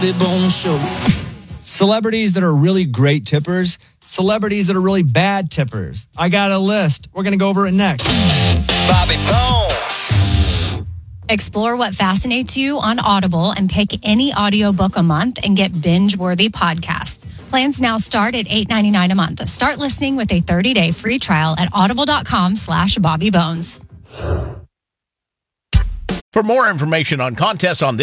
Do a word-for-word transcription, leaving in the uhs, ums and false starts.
Bobby Bones Show. Celebrities that are really great tippers, celebrities that are really bad tippers. I got a list. We're going to go over it next. Bobby Bones. Explore what fascinates you on Audible and pick any audiobook a month and get binge-worthy podcasts. Plans now start at eight dollars and ninety-nine cents a month. Start listening with a thirty-day free trial at audible.com slash Bobby Bones. For more information on contests on this